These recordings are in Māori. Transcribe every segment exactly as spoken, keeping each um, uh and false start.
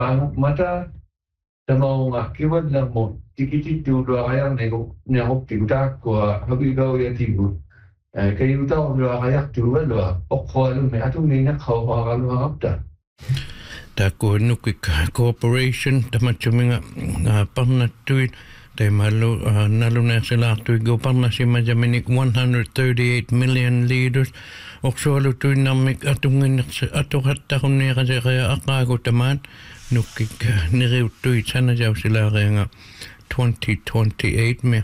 Ang mata tamo nga kiwan na mo tikiti tu do ayang nego ne hop tinta ko habi go ya tibu kayu tao do ayak tu lo okho lu me atu ni na kho ha lu hapta ta ko nukik corporation tamachuminga parna tuit te malu nalu na sila tu go parna si majaminik one hundred thirty-eight million leaders okso tu namik atungin atu hatta kunni kasi kaya akago taman nukik niriw tuit sana jaw sila kaya nga twenty twenty-eight me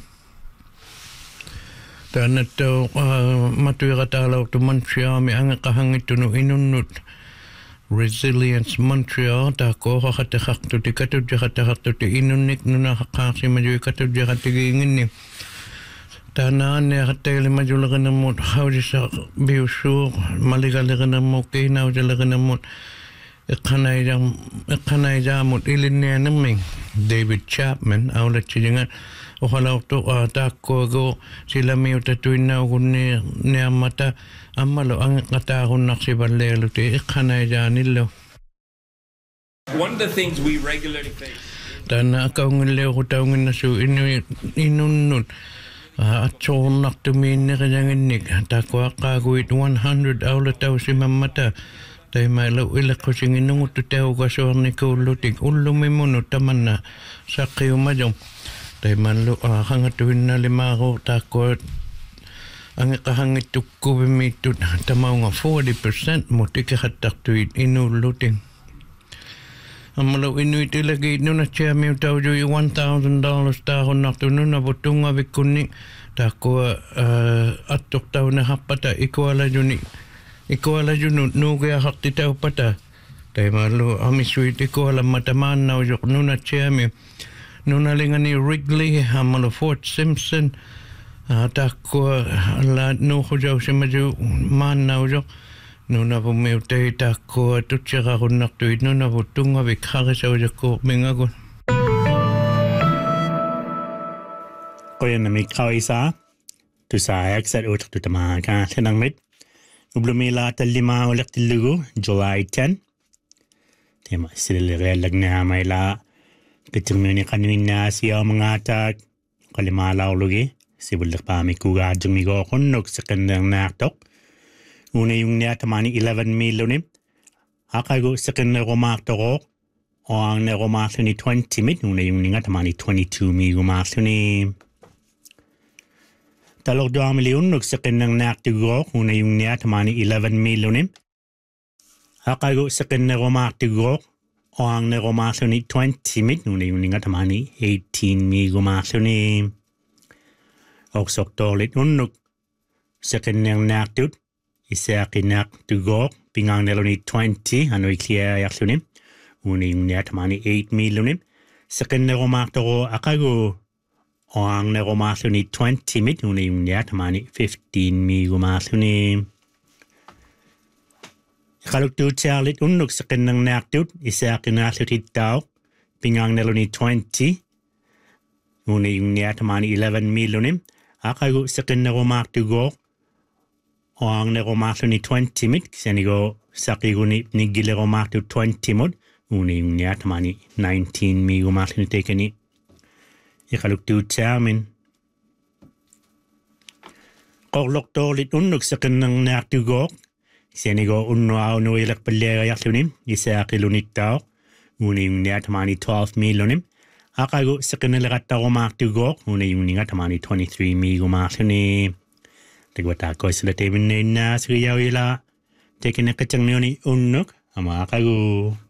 tana to matuira tala tu Montreal me anga kahangit no inunut Resilience Montreal ta ko hakata hakto ti katu jakata hakto ti inunik nuna hakasi maju katu jakata gingin ni tana ne hatel majulagan mo hawdi sa biusu maligalagan mo kina ujalagan mo kanai jam kanai jam mo ilin ne naming David Chapman awla chijingan o halau to ta ko go sila mi utatuina gunne ne amata amalo ang katahon naksibalelo te kanai janillo. One of the things we regularly face tana kaungin leo kutaungin nasu inu inunun atson naktumin ne kanyangin nik takwa kaguit one hundred awla tau si mamata tay may lo ilak ko sing inungut tu teo kaso ni ko lutik ulo mimuno taman na sa kayo majong tay man lo hangatuin na lima ko takwa ang kahangit tukko bimitut tamaw nga forty percent mo tikahatak tuit inuluting. Ang malaw inuit ilagay no na siya may tao jo yung one thousand dollars tahon na ito no na butong nga bikuni tako atok tao na hapata ikuala jo ni ikuala jo no no kaya hakti tao pata tayo malo amisuit ikuala mataman na ujok no na siya may no na linga ni Wrigley ang malo Fort Simpson tako la no ko jaw si maju man na ujok no na po may utay tako tutsa ka kung naktuit no na po tunga bikha sa ujok ko mingagon. Kaya na may kawisa tu sa exit utak tu tama ka sinang mit ublumila tal lima ulit tilugo July tenth tema sila relag na may la kitumuni kanuin na siya mga atak kalimala ulugi sibulak pa may kuga adjung migo kunnog sa kandang naktok una yung niya tamani eleven million akago sa kandang rumakto ko o ang narumakto ni twenty mit una yung nga tamani twenty-two million rumakto ni talog dua million nog sa kandang nakto ko una yung niya tamani eleven million akago sa kandang rumakto ko o ang narumakto ni twenty mit una yung nga tamani eighteen million rumakto ni og soktolit unnuk sekenneng naktut isakinak tugok pingang neloni twenty anoi clear yaksunim uning net mani eight million sekennero maktoro akago oang nero maksuni twenty mit uning net mani fifteen million maksuni kaluk tu charlit unnuk sekenneng naktut isakinak titau pingang neloni twenty uning net mani eleven million akago sekennero maktugo oang nero maksuni twenty mit senigo sakiguni nigilero maktu twenty mod uning net mani nineteen million maksuni tekeni ikaluk tu chairman korlok tolit unnuk sekenneng naktugo senigo unno au no ilak pelera yaksunim isakilunit tao uning net mani twelve million akago sekennel rattaro maktugo una yung nga tamani twenty-three million maksuni tigwata ko sila temin na sriyaw ila tekin na kachang ni unnuk ama akago